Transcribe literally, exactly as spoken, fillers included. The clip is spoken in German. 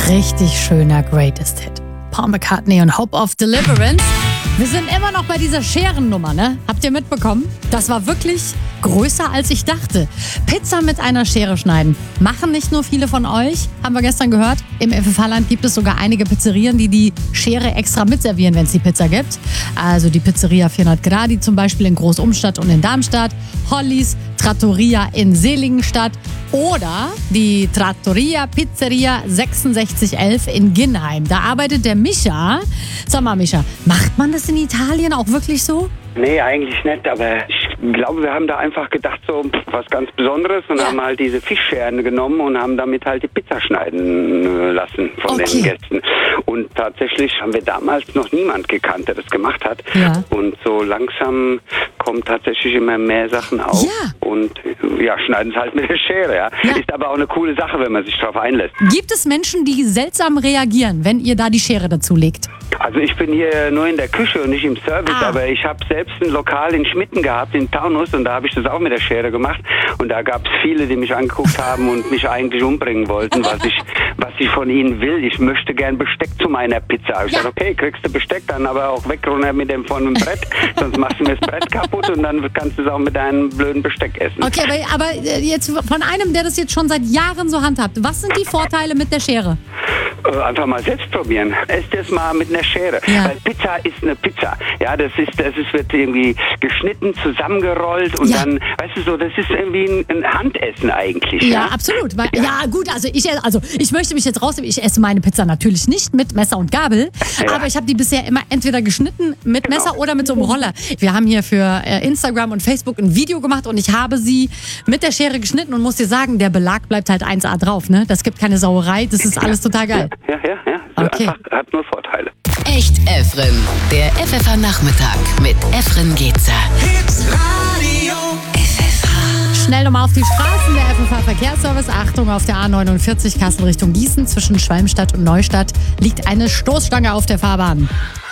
richtig schöner Greatest Hit. Paul McCartney und Hope of Deliverance. Wir sind immer noch bei dieser Scherennummer, ne? Habt ihr mitbekommen? Das war wirklich größer, als ich dachte. Pizza mit einer Schere schneiden. Machen nicht nur viele von euch, haben wir gestern gehört. Im F F H-Land gibt es sogar einige Pizzerien, die die Schere extra mitservieren, wenn es die Pizza gibt. Also die Pizzeria vierhundert Gradi zum Beispiel in Groß-Umstadt und in Darmstadt. Hollys Trattoria in Seligenstadt. Oder die Trattoria Pizzeria sechsundsechzig elf in Ginnheim. Da arbeitet der Micha. Sag mal, Micha, macht man das in Italien auch wirklich so? Nee, eigentlich nicht, aber ich glaube, wir haben da einfach gedacht, so was ganz Besonderes und ja. haben halt diese Fischscheren genommen und haben damit halt die Pizza schneiden lassen von okay. den Gästen. Und tatsächlich haben wir damals noch niemand gekannt, der das gemacht hat. Ja. Und so langsam kommen tatsächlich immer mehr Sachen auf ja. und ja, schneiden es halt mit der Schere. Ja. Ja. Ist aber auch eine coole Sache, wenn man sich darauf einlässt. Gibt es Menschen, die seltsam reagieren, wenn ihr da die Schere dazu legt? Also ich bin hier nur in der Küche und nicht im Service, ah. aber ich habe selbst ein Lokal in Schmitten gehabt, in Taunus, und da habe ich das auch mit der Schere gemacht. Und da gab es viele, die mich angeguckt haben und mich eigentlich umbringen wollten, was ich, was ich von ihnen will. Ich möchte gern Besteck zu meiner Pizza. Ich ja. sage, okay, kriegst du Besteck, dann aber auch weg runter mit dem von dem Brett, sonst machst du mir das Brett kaputt und dann kannst du es auch mit deinem blöden Besteck essen. Okay, aber, aber jetzt von einem, der das jetzt schon seit Jahren so handhabt, was sind die Vorteile mit der Schere? Einfach mal selbst probieren. Esst das mal mit einer Schere. Ja. Weil Pizza ist eine Pizza. Ja, das ist, das ist, wird irgendwie geschnitten, zusammengerollt und ja. dann, weißt du so, das ist irgendwie ein, ein Handessen eigentlich. Ja, ja? absolut. Weil, ja. ja, gut, also ich, also ich möchte mich jetzt rausnehmen, ich esse meine Pizza natürlich nicht mit Messer und Gabel, ja. aber ich habe die bisher immer entweder geschnitten mit genau. Messer oder mit so einem Roller. Wir haben hier für äh, Instagram und Facebook ein Video gemacht und ich habe sie mit der Schere geschnitten und muss dir sagen, der Belag bleibt halt eins A drauf, ne? Das gibt keine Sauerei, das ist alles total geil. Ja, ja, ja. Okay. Einfach, hat nur Vorteile. Echt Efren, der F F H-Nachmittag mit Efren Getzer. Hits Radio F F H. Schnell nochmal auf die Straßen, der F F H-Verkehrsservice. Achtung, auf der A neunundvierzig Kassel Richtung Gießen zwischen Schwalmstadt und Neustadt liegt eine Stoßstange auf der Fahrbahn.